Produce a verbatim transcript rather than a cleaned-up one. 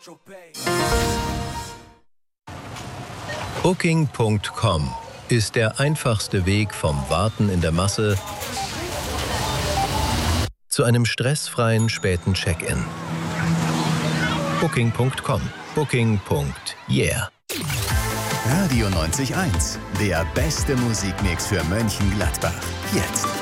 Booking Punkt com ist der einfachste Weg vom Warten in der Masse zu einem stressfreien späten Check-in. Booking Punkt com. Booking. Yeah. Radio neunzig Komma eins, der beste Musikmix für Mönchengladbach. Jetzt.